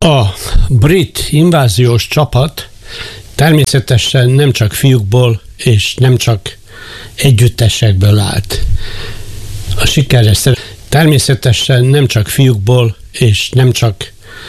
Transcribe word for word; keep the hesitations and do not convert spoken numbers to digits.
A brit inváziós csapat természetesen nem csak fiúkból és nem csak együttesekből állt. A sikerre természetesen nem csak fiúkból és nem csak